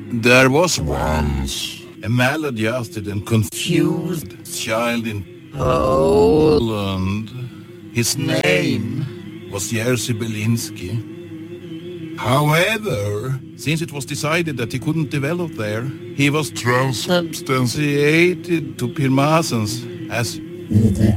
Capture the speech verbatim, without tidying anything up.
There was once a maladjusted and confused child in Poland. His name was Jerzy Belinsky. However, since it was decided that he couldn't develop there, he was transubstantiated to Pirmasens as Hugo